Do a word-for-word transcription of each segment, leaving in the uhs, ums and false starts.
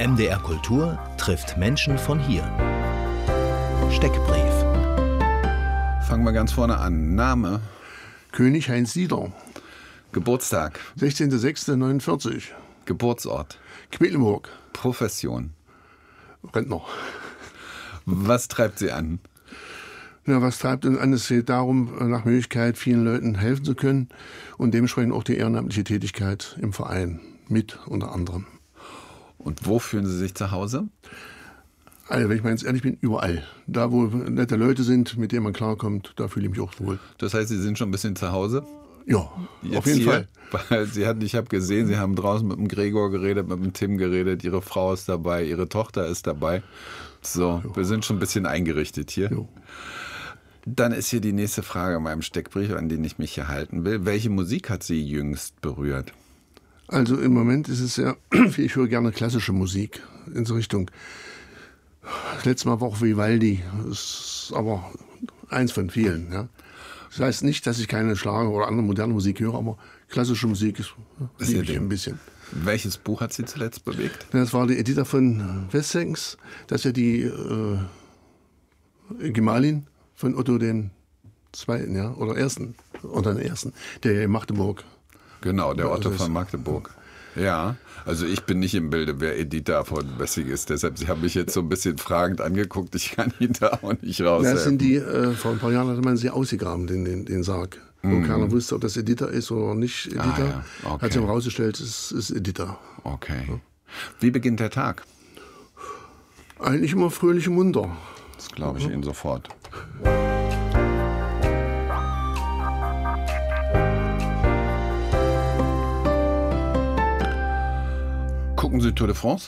M D R Kultur trifft Menschen von hier. Steckbrief. Fangen wir ganz vorne an. Name? König Heinz Dieter. Geburtstag? sechzehnter sechster neunundvierzig. Geburtsort? Quedlinburg. Profession? Rentner. Was treibt Sie an? Ja, was treibt uns an? Es geht darum, nach Möglichkeit vielen Leuten helfen zu können und dementsprechend auch die ehrenamtliche Tätigkeit im Verein mit unter anderem. Und wo fühlen Sie sich zu Hause? Also, wenn ich mal ganz ehrlich bin, überall. Da, wo nette Leute sind, mit denen man klarkommt, da fühle ich mich auch wohl. Das heißt, Sie sind schon ein bisschen zu Hause? Ja, Jetzt auf jeden hier, Fall. Weil Sie hatten, ich habe gesehen, Sie haben draußen mit dem Gregor geredet, mit dem Tim geredet, Ihre Frau ist dabei, Ihre Tochter ist dabei. So, jo. Wir sind schon ein bisschen eingerichtet hier. Jo. Dann ist hier die nächste Frage in meinem Steckbrief, an den ich mich hier halten will. Welche Musik hat Sie jüngst berührt? Also im Moment ist es ja, ich höre gerne klassische Musik in so Richtung. Letztes Mal war auch Vivaldi, das ist aber eins von vielen. Ja. Das heißt nicht, dass ich keine Schlager oder andere moderne Musik höre, aber klassische Musik ist, ist liebe ich ein bisschen. Welches Buch hat Sie zuletzt bewegt? Das war die Editha von Wessex, das ist ja die äh, Gemahlin von Otto den Zweiten, ja, oder Ersten, oder den Ersten, der in Magdeburg. Genau, der Otto von Magdeburg. Ja, also ich bin nicht im Bilde, wer Editha von Wessex ist. Deshalb, Sie haben mich jetzt so ein bisschen fragend angeguckt. Ich kann Ihnen da auch nicht raus. Das sind die, äh, vor ein paar Jahren hatte man sie ausgegraben, den, den, den Sarg. Wo mm. keiner wusste, ob das Editha ist oder nicht Editha. Ah, ja. Okay. Hat sich herausgestellt, es ist Editha. Okay. Ja. Wie beginnt der Tag? Eigentlich immer fröhlich und munter. Das glaube ich ja. Ihnen sofort. Gucken Sie Tour de France?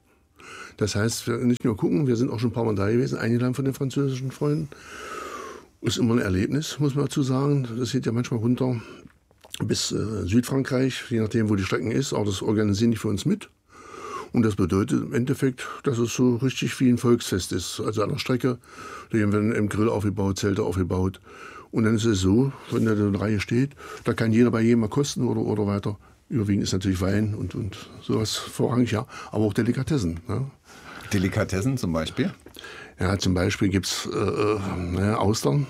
Das heißt, wir nicht nur gucken, wir sind auch schon ein paar Mal da gewesen, eingeladen von den französischen Freunden. Ist immer ein Erlebnis, muss man dazu sagen. Das geht ja manchmal runter bis äh, Südfrankreich, je nachdem, wo die Strecken ist. Aber das organisieren die für uns mit. Und das bedeutet im Endeffekt, dass es so richtig wie ein Volksfest ist. Also an der Strecke, da haben wir im Grill aufgebaut, Zelte aufgebaut. Und dann ist es so, wenn da eine Reihe steht, da kann jeder bei jedem mal kosten oder, oder weiter. Überwiegend ist natürlich Wein und, und sowas vorrangig, ja. Aber auch Delikatessen. Ja. Delikatessen zum Beispiel? Ja, zum Beispiel gibt es äh, äh, Austern,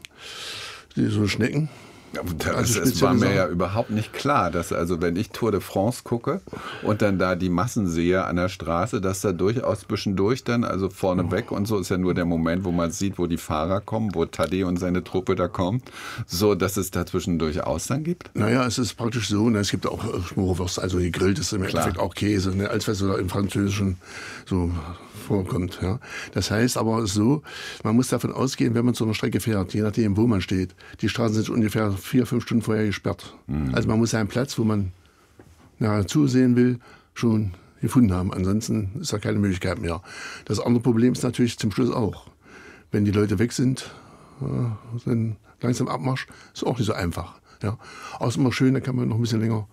die so Schnecken. Ja, das, also es war mir Sachen. Ja überhaupt nicht klar, dass also wenn ich Tour de France gucke und dann da die Massen sehe an der Straße, dass da durchaus zwischendurch dann, also vorneweg oh. und so ist ja nur der Moment, wo man sieht, wo die Fahrer kommen, wo Tadej und seine Truppe da kommen, so dass es da zwischendurch Austern gibt? Naja, es ist praktisch so, ne, es gibt auch Schmorwurst, also gegrillt ist im Klar. Endeffekt auch Käse, ne, als was so im Französischen so vorkommt. Ja. Das heißt aber es ist so, man muss davon ausgehen, wenn man zu einer Strecke fährt, je nachdem, wo man steht, die Straßen sind ungefähr vier, fünf Stunden vorher gesperrt. Mhm. Also man muss seinen Platz, wo man ja, zusehen will, schon gefunden haben. Ansonsten ist da keine Möglichkeit mehr. Das andere Problem ist natürlich zum Schluss auch, wenn die Leute weg sind, ja, dann langsam Abmarsch, ist auch nicht so einfach. Ja. Aber es ist immer schön, da kann man noch ein bisschen länger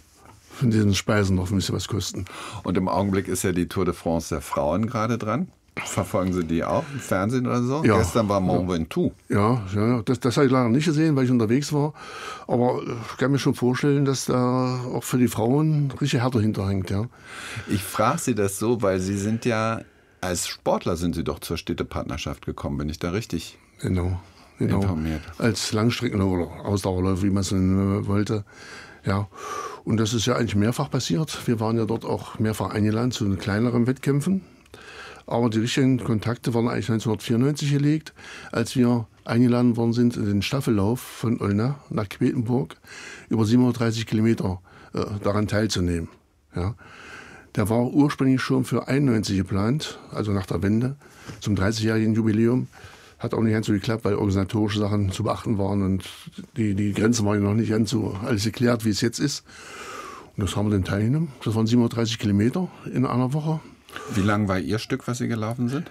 von diesen Speisen noch ein bisschen was kosten. Und im Augenblick ist ja die Tour de France der Frauen gerade dran. Verfolgen Sie die auch im Fernsehen oder so? Ja. Gestern war Mont Ventoux. Ja, ja das, das habe ich leider nicht gesehen, weil ich unterwegs war. Aber ich kann mir schon vorstellen, dass da auch für die Frauen richtig härter hinterhängt. Ja. Ich frage Sie das so, weil Sie sind ja, als Sportler sind Sie doch zur Städtepartnerschaft gekommen. Bin ich da richtig genau, genau. informiert? Als Langstrecken- oder Ausdauerläufer, wie man es nennen wollte. Ja. Und das ist ja eigentlich mehrfach passiert. Wir waren ja dort auch mehrfach eingeladen zu kleineren Wettkämpfen. Aber die richtigen Kontakte waren eigentlich neunzehnhundertvierundneunzig gelegt, als wir eingeladen worden sind, in den Staffellauf von Olna nach Quedlinburg über siebenhundertdreißig Kilometer äh, daran teilzunehmen. Ja. Der war ursprünglich schon für einundneunzig geplant, also nach der Wende, zum dreißigjährigen Jubiläum. Hat auch nicht ganz so geklappt, weil organisatorische Sachen zu beachten waren und die, die Grenzen waren ja noch nicht ganz so alles geklärt, wie es jetzt ist. Und das haben wir dann teilgenommen. Das waren siebenhundertdreißig Kilometer in einer Woche. Wie lang war Ihr Stück, was Sie gelaufen sind?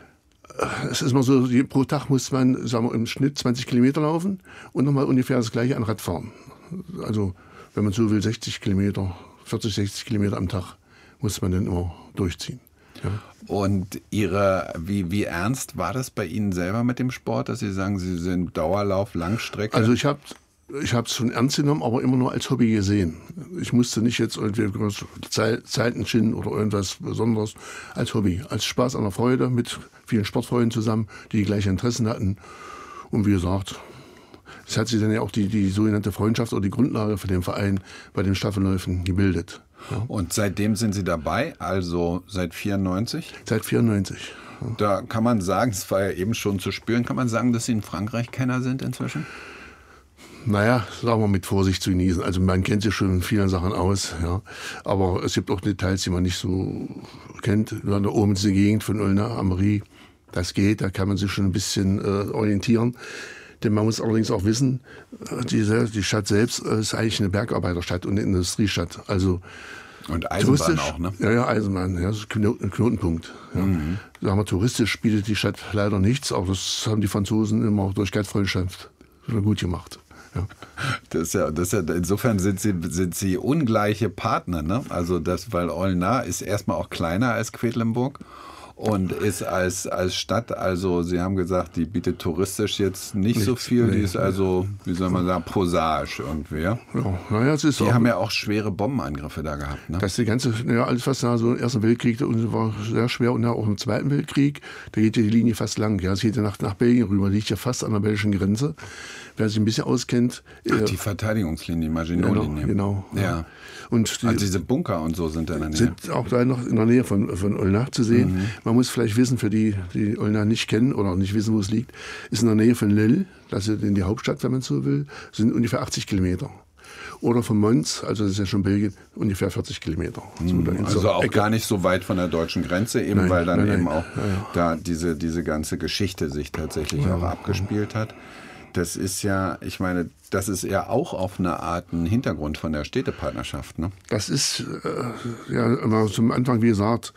Es ist mal so, pro Tag muss man, sagen wir, im Schnitt zwanzig Kilometer laufen und nochmal ungefähr das gleiche an Rad fahren. Also, wenn man so will, sechzig Kilometer, vierzig, sechzig Kilometer am Tag muss man dann immer durchziehen. Ja. Und Ihre, wie, wie ernst war das bei Ihnen selber mit dem Sport, dass Sie sagen, Sie sind Dauerlauf, Langstrecke? Also ich habe ich habe es schon ernst genommen, aber immer nur als Hobby gesehen. Ich musste nicht jetzt irgendwie Zeiten schinden oder irgendwas Besonderes, als Hobby, als Spaß an der Freude mit vielen Sportfreunden zusammen, die die gleichen Interessen hatten. Und wie gesagt, es hat sich dann ja auch die, die sogenannte Freundschaft oder die Grundlage für den Verein bei den Staffelläufen gebildet. Ja. Und seitdem sind Sie dabei, also seit vierundneunzig? Seit vierundneunzig. Ja. Da kann man sagen, es war ja eben schon zu spüren, kann man sagen, dass Sie in Frankreich Kenner sind inzwischen? Naja, sagen wir mit Vorsicht zu genießen. Also man kennt sich schon in vielen Sachen aus, ja. Aber es gibt auch Details, die man nicht so kennt. Wir waren da oben in dieser Gegend von Aulnay-Amaury. Das geht, da kann man sich schon ein bisschen äh, orientieren. Denn man muss allerdings auch wissen, diese, die Stadt selbst ist eigentlich eine Bergarbeiterstadt und eine Industriestadt. Also und Eisenbahn auch, ne? Ja, ja, Eisenbahn, ja, das ist ein Knotenpunkt. Ja. Mhm. Sagen wir, touristisch bietet die Stadt leider nichts, aber das haben die Franzosen immer durch Gastfreundschaft gut gemacht. Ja. Das ist ja, das ist ja, insofern sind sie, sind sie ungleiche Partner, ne? Also das, weil Aulnay ist erstmal auch kleiner als Quedlinburg und ist als, als Stadt, also Sie haben gesagt, die bietet touristisch jetzt nicht Nichts, so viel, nee, die ist also, wie soll man sagen, prosaisch irgendwie. Ja? Ja, naja, es ist die auch, haben ja auch schwere Bombenangriffe da gehabt. Ne? Das ist die ganze, ja, alles was da so im Ersten Weltkrieg war sehr schwer und auch im Zweiten Weltkrieg, da geht ja die Linie fast lang. Ja, es geht ja nach, nach Belgien rüber, liegt ja fast an der belgischen Grenze. Wer sich ein bisschen auskennt. Ach, die Verteidigungslinie, die Maginot-Linie. Genau, genau. Ja. Und die, also diese Bunker und so sind da in der Nähe. Sind auch da noch in der Nähe von, von Aulnay zu sehen. Mhm. Man muss vielleicht wissen, für die, die Aulnay nicht kennen oder nicht wissen, wo es liegt, ist in der Nähe von Lille, das ist in die Hauptstadt, wenn man so will, sind ungefähr achtzig Kilometer. Oder von Mons, also das ist ja schon Belgien, ungefähr vierzig Kilometer. Mhm. So also auch Ecke. Gar nicht so weit von der deutschen Grenze, eben nein, weil dann nein, eben nein. auch ja, ja. da diese, diese ganze Geschichte sich tatsächlich ja. auch abgespielt hat. Das ist ja, ich meine, das ist ja auch auf eine Art ein Hintergrund von der Städtepartnerschaft, ne? Das ist, äh, ja, immer zum Anfang, wie gesagt,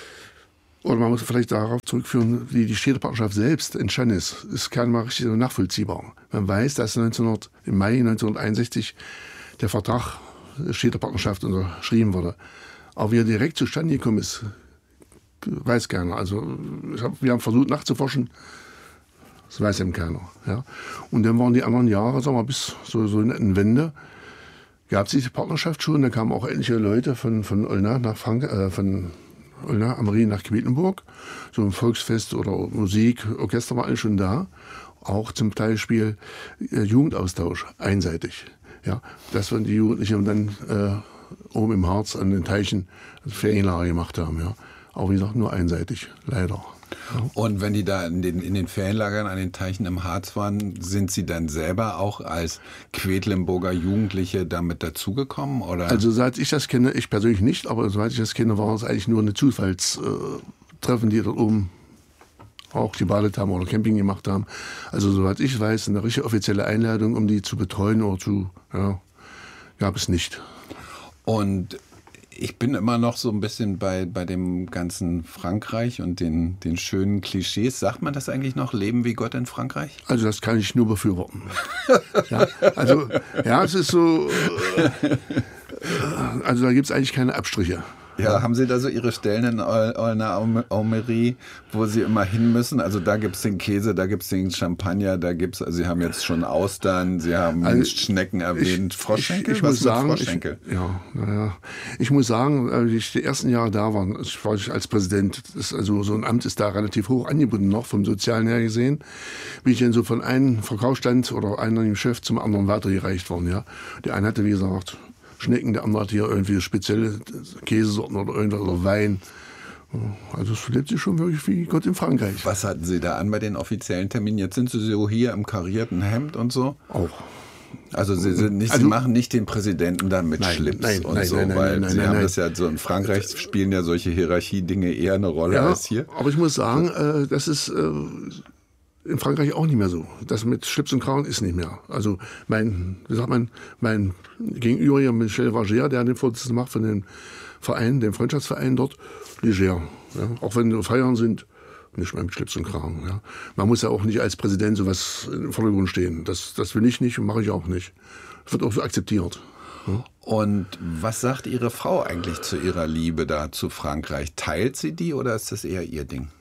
oder man muss vielleicht darauf zurückführen, wie die Städtepartnerschaft selbst entstanden ist, ist gar nicht mal richtig nachvollziehbar. Man weiß, dass neunzehnhundert, im Mai neunzehnhunderteinundsechzig der Vertrag der Städtepartnerschaft unterschrieben wurde. Aber wie er direkt zustande gekommen ist, weiß keiner. Also ich hab, wir haben versucht nachzuforschen, das weiß eben keiner. Ja. Und dann waren die anderen Jahre, sagen wir, bis so, so in Wende, gab es diese Partnerschaft schon. Da kamen auch etliche Leute von, von Aulnay nach Frank äh, von Aulnay-Amaury nach Quedlinburg. So ein Volksfest oder Musik, Orchester war alles schon da. Auch zum Beispiel äh, Jugendaustausch, einseitig. Ja. Das waren die Jugendlichen dann äh, oben im Harz an den Teichen Ferienlager gemacht haben. Ja. Aber wie gesagt, nur einseitig, leider. Und wenn die da in den, in den Ferienlagern an den Teichen im Harz waren, sind Sie dann selber auch als Quedlinburger Jugendliche damit dazugekommen? Oder? Also seit ich das kenne, ich persönlich nicht, aber soweit ich das kenne, war es eigentlich nur eine Zufallstreffen, die dort oben auch gebadet haben oder Camping gemacht haben. Also soweit ich weiß, eine richtige offizielle Einladung, um die zu betreuen oder zu, ja, gab es nicht. Und ich bin immer noch so ein bisschen bei, bei dem ganzen Frankreich und den, den schönen Klischees. Sagt man das eigentlich noch, Leben wie Gott in Frankreich? Also das kann ich nur befürworten. ja, also ja, es ist so, äh, also da gibt es eigentlich keine Abstriche. Ja, haben Sie da so Ihre Stellen in Aulnay-Amaury, wo Sie immer hin müssen? Also da gibt es den Käse, da gibt es den Champagner, da gibt es, also Sie haben jetzt schon Austern, Sie haben also Schnecken erwähnt, ich, Froschschenkel? Ich, ich Was muss sagen, Froschschenkel? Ich, ja, naja. Ich muss sagen, als ich die ersten Jahre da war, ich war als Präsident, das, also so ein Amt ist da relativ hoch angebunden noch, vom Sozialen her gesehen, bin ich dann so von einem Verkaufsstand oder einem Chef zum anderen weitergereicht worden. Ja. Der eine hatte, wie gesagt, Schnecken, der andere hat hier irgendwie spezielle Käsesorten oder irgendwas oder Wein. Also es lebt sich schon wirklich wie Gott in Frankreich. Was hatten Sie da an bei den offiziellen Terminen? Jetzt sind Sie so hier im karierten Hemd und so? Auch. Also Sie, sind nicht, also, Sie machen nicht den Präsidenten dann mit nein, Schlips nein, und nein, so, nein, nein, weil nein, Sie nein, haben nein. das ja so in Frankreich spielen ja solche Hierarchiedinge eher eine Rolle ja, als hier. Aber ich muss sagen, äh, das ist äh, in Frankreich auch nicht mehr so. Das mit Schlips und Kragen ist nicht mehr. Also mein, wie sagt man, mein Gegenüber hier, Michel Vager, der den Vorsitzenden macht von dem Verein, dem Freundschaftsverein dort, leger. Ja. Auch wenn Feiern sind, nicht mehr mit Schlips und Kragen. Ja. Man muss ja auch nicht als Präsident sowas im Vordergrund stehen. Das, das will ich nicht und mache ich auch nicht. Das wird auch so akzeptiert. Ja. Und was sagt Ihre Frau eigentlich zu ihrer Liebe da zu Frankreich? Teilt sie die oder ist das eher ihr Ding?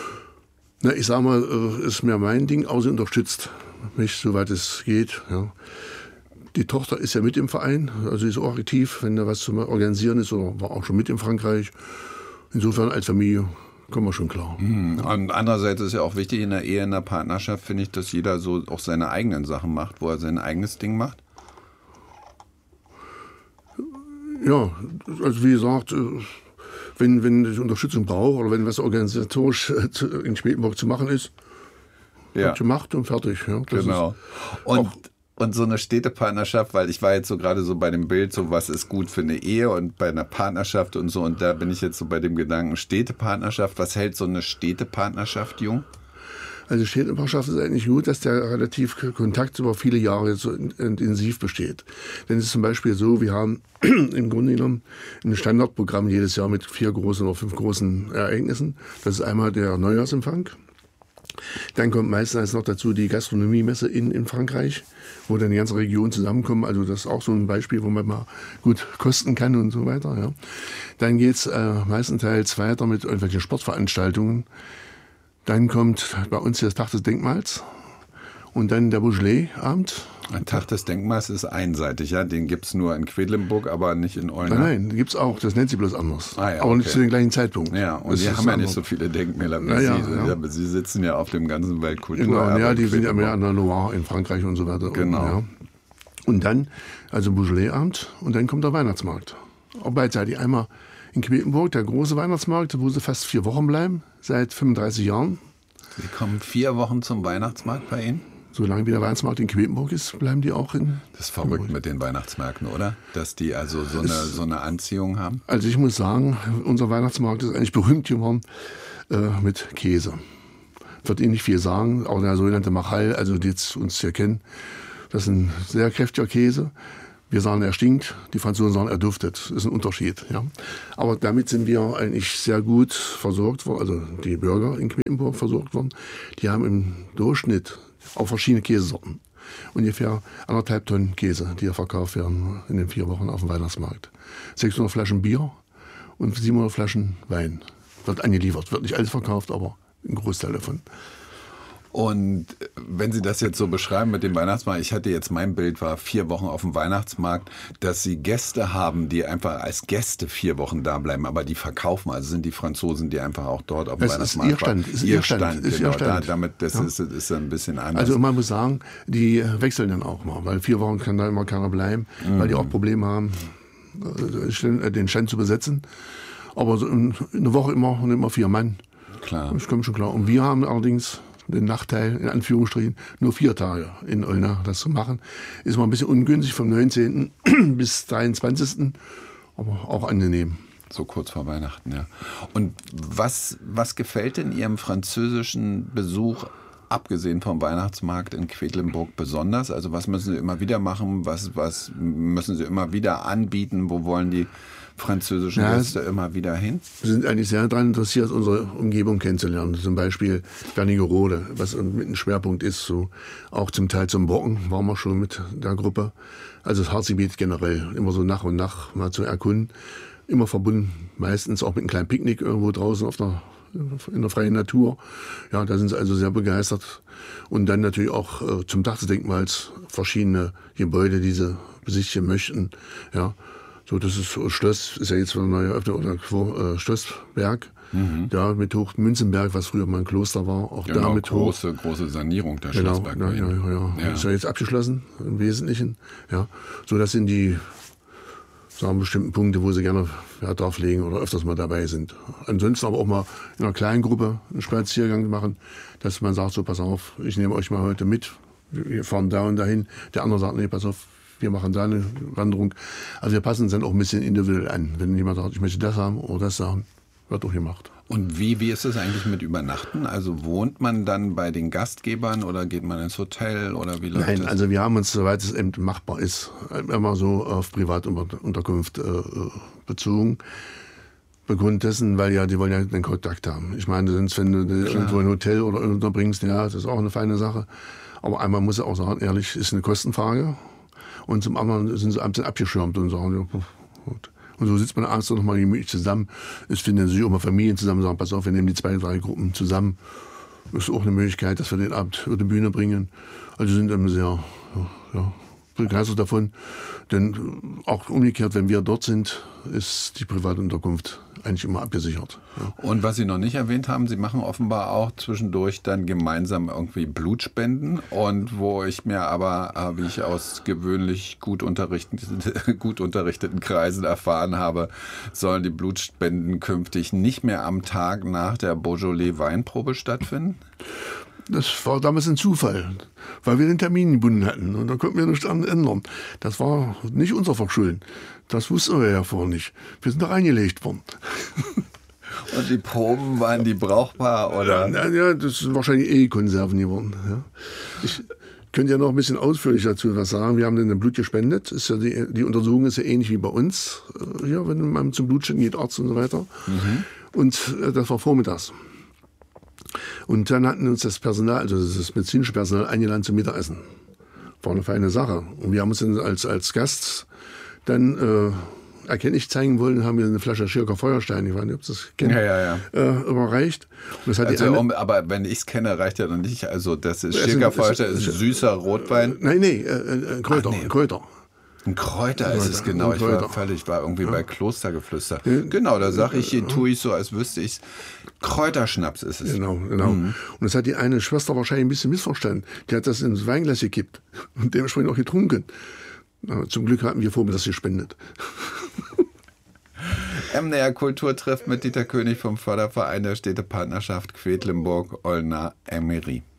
Na, ich sag mal, ist mehr mein Ding, aber sie unterstützt mich, soweit es geht. Ja. Die Tochter ist ja mit im Verein, also ist auch aktiv, wenn da was zu organisieren ist, oder war auch schon mit in Frankreich. Insofern als Familie kommen wir schon klar. Mhm. Und andererseits ist ja auch wichtig in der Ehe, in der Partnerschaft, finde ich, dass jeder so auch seine eigenen Sachen macht, wo er sein eigenes Ding macht. Ja, also wie gesagt, wenn, wenn ich Unterstützung brauche oder wenn was organisatorisch in Spätenburg zu machen ist, ja. wird gemacht und fertig. Ja, das genau. Und, und so eine Städtepartnerschaft, weil ich war jetzt so gerade so bei dem Bild, so was ist gut für eine Ehe und bei einer Partnerschaft und so, und da bin ich jetzt so bei dem Gedanken Städtepartnerschaft. Was hält so eine Städtepartnerschaft jung? Also Städtepartnerschaft ist eigentlich gut, dass der relativ Kontakt über viele Jahre so intensiv besteht. Denn es ist zum Beispiel so, wir haben im Grunde genommen ein Standardprogramm jedes Jahr mit vier großen oder fünf großen Ereignissen. Das ist einmal der Neujahrsempfang. Dann kommt meistens noch dazu die Gastronomiemesse in, in Frankreich, wo dann die ganze Region zusammenkommt. Also das ist auch so ein Beispiel, wo man mal gut kosten kann und so weiter. Ja. Dann geht es äh, meistenteils weiter mit irgendwelchen Sportveranstaltungen. Dann kommt bei uns das Tag des Denkmals und dann der Beaujolais-Abend. Ein Tag des Denkmals ist einseitig, ja? Den gibt es nur in Quedlinburg, aber nicht in Olna. Nein, nein, den gibt es auch, das nennt sie bloß anders. Ah, ja, aber okay. nicht zu dem gleichen Zeitpunkt. Ja, und Sie haben ja nicht so viele Denkmäler wie ja, Sie. ja, Ja. ja. Aber Sie sitzen ja auf dem ganzen Weltkulturerbe. Genau, ja, die sind ja mehr an der Loire in Frankreich und so weiter. Genau. Ja. Und dann, also Beaujolais-Abend und dann kommt der Weihnachtsmarkt. Auch beidseitig. Einmal in Quedlinburg, der große Weihnachtsmarkt, wo sie fast vier Wochen bleiben, seit fünfunddreißig Jahren. Sie kommen vier Wochen zum Weihnachtsmarkt bei Ihnen? Solange wie der Weihnachtsmarkt in Quedlinburg ist, bleiben die auch in... Das ist verrückt mit den Weihnachtsmärkten, oder? Dass die also so eine, so eine Anziehung haben? Also ich muss sagen, unser Weihnachtsmarkt ist eigentlich berühmt geworden äh, mit Käse. Wird Ihnen nicht viel sagen, auch der sogenannte Machal, also die jetzt uns hier kennen, das ist ein sehr kräftiger Käse. Wir sagen, er stinkt, die Franzosen sagen, er duftet. Das ist ein Unterschied. Ja. Aber damit sind wir eigentlich sehr gut versorgt worden, also die Bürger in Quedlinburg versorgt worden. Die haben im Durchschnitt auch verschiedene Käsesorten. Ungefähr anderthalb Tonnen Käse, die verkauft werden in den vier Wochen auf dem Weihnachtsmarkt. sechshundert Flaschen Bier und siebenhundert Flaschen Wein wird angeliefert. Wird nicht alles verkauft, aber ein Großteil davon. Und wenn Sie das jetzt so beschreiben mit dem Weihnachtsmarkt, ich hatte jetzt, mein Bild war vier Wochen auf dem Weihnachtsmarkt, dass Sie Gäste haben, die einfach als Gäste vier Wochen da bleiben, aber die verkaufen. Also sind die Franzosen, die einfach auch dort auf dem Es Weihnachtsmarkt ist ihr Stand, ist ihr ihr Stand, Stand, ist genau, ihr Stand. Da, damit, das Ja. ist, ist ein bisschen anders. Also man muss sagen, die wechseln dann auch mal, weil vier Wochen kann da immer keiner bleiben, mhm. weil die auch Probleme haben, den Stand zu besetzen. Aber so in einer Woche immer und immer vier Mann. Klar. Das kommt schon klar. Und wir haben allerdings den Nachteil, in Anführungsstrichen, nur vier Tage in Olna das zu machen. Ist mal ein bisschen ungünstig vom neunzehnten bis dreiundzwanzigsten aber auch angenehm. So kurz vor Weihnachten, ja. Und was, was gefällt denn Ihrem französischen Besuch, abgesehen vom Weihnachtsmarkt in Quedlinburg, besonders? Also was müssen Sie immer wieder machen? Was, was müssen Sie immer wieder anbieten? Wo wollen die französischen ja, Gäste immer wieder hin? Wir sind eigentlich sehr daran interessiert, unsere Umgebung kennenzulernen. Zum Beispiel Wernigerode, was mit einem Schwerpunkt ist. So. Auch zum Teil zum Brocken waren wir schon mit der Gruppe. Also das Harzgebiet generell, immer so nach und nach mal zu erkunden. Immer verbunden, meistens auch mit einem kleinen Picknick irgendwo draußen auf der, in der freien Natur. Ja, da sind sie also sehr begeistert. Und dann natürlich auch äh, zum Tag des Denkmals verschiedene Gebäude, die sie besichtigen möchten. Ja. So, das ist Schloss, ist ja jetzt wieder neu eröffnet, oder äh, Schlossberg, mhm. da mit Hoch Münzenberg, was früher mal ein Kloster war, auch genau, da mit große, hoch. große Sanierung der genau, Schlossberg. Ja, ja, ja, ja. Ja. Ist ja jetzt abgeschlossen, im Wesentlichen. Ja. So, das sind die, sagen bestimmten Punkte, wo sie gerne Wert drauf legen oder öfters mal dabei sind. Ansonsten aber auch mal in einer kleinen Gruppe einen Spaziergang machen, dass man sagt, so pass auf, ich nehme euch mal heute mit, wir fahren da und dahin. Der andere sagt, nee, pass auf, wir machen da eine Wanderung. Also wir passen uns dann auch ein bisschen individuell an. Wenn jemand sagt, ich möchte das haben oder das haben, wird auch gemacht. Und wie, wie ist es eigentlich mit Übernachten? Also wohnt man dann bei den Gastgebern oder geht man ins Hotel oder wie läuft Nein, das? also wir haben uns, soweit es eben machbar ist, immer so auf Privatunterkunft äh, bezogen. Begrund dessen, weil ja, die wollen ja den Kontakt haben. Ich meine, sonst, wenn du Klar. irgendwo ein Hotel oder unterbringst, ja, das ist auch eine feine Sache. Aber einmal muss ich auch sagen, ehrlich, ist eine Kostenfrage. Und zum anderen sind sie abends abgeschirmt und sagen, ja, gut. Und so sitzt man abends noch mal gemütlich zusammen. Es finden sich auch mal Familien zusammen und sagen, pass auf, wir nehmen die zwei, drei Gruppen zusammen. Das ist auch eine Möglichkeit, dass wir den Abend über die Bühne bringen. Also sind dann sehr, ja, begeistert davon. Denn auch umgekehrt, wenn wir dort sind, ist die Privatunterkunft eigentlich immer abgesichert. Ja. Und was Sie noch nicht erwähnt haben, Sie machen offenbar auch zwischendurch dann gemeinsam irgendwie Blutspenden. Und wo ich mir aber, wie ich aus gewöhnlich gut, unterrichteten, gut unterrichteten Kreisen erfahren habe, sollen die Blutspenden künftig nicht mehr am Tag nach der Beaujolais-Weinprobe stattfinden? Das war damals ein Zufall, weil wir den Termin gebunden hatten und da konnten wir nichts ändern. Das war nicht unser Verschulden. Das wussten wir ja vorher nicht. Wir sind da reingelegt worden. Und die Proben, waren die brauchbar, oder? Ja, ja, das sind wahrscheinlich eh Konserven geworden. Ja. Ich könnte ja noch ein bisschen ausführlich dazu was sagen. Wir haben dann Blut gespendet. Ist ja die, die Untersuchung ist ja ähnlich wie bei uns. Hier, wenn man zum Blutspenden geht, Arzt und so weiter. Mhm. Und äh, das war vormittags. Und dann hatten uns das Personal, also das medizinische Personal, eingeladen zum Mittagessen. War eine feine Sache. Und wir haben uns dann als, als Gast dann äh, erkenntlich zeigen wollen, haben wir eine Flasche Schirker Feuerstein, ich weiß nicht, ob Sie das kennen, ja, ja, ja. Äh, überreicht. Und das hat also, die eine, um, aber wenn ich es kenne, reicht ja noch nicht. Also das ist Schirker Feuerstein, ist ein süßer Rotwein. Nein, nee, äh, Kräuter, Ach, nee. Kräuter. Ein Kräuter, Kräuter ist es, genau. Ich war völlig, war irgendwie ja. bei Klostergeflüster. Ja. Genau, da sage ich, hier tue ich so, als wüsste ich es. Kräuterschnaps ist es. Genau, genau. Mhm. Und das hat die eine Schwester wahrscheinlich ein bisschen missverstanden. Die hat das ins Weinglas gekippt und dementsprechend auch getrunken. Aber zum Glück hatten wir vormittags gespendet. M D R Kultur trifft mit Dieter König vom Förderverein der Städtepartnerschaft Quedlinburg-Olna-Emmery.